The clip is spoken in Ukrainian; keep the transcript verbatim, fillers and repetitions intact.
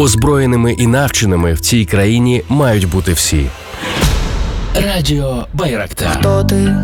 Озброєними і навченими в цій країні мають бути всі. Радіо Байрактар. Хто ти?